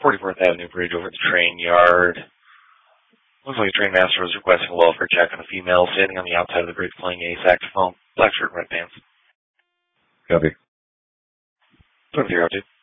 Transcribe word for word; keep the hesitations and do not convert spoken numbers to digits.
forty-fourth Avenue Bridge over at the train yard. Looks like a train master was requesting a welfare check on a female standing on the outside of the bridge playing a saxophone, black shirt and red pants. Copy. Twenty-zero two.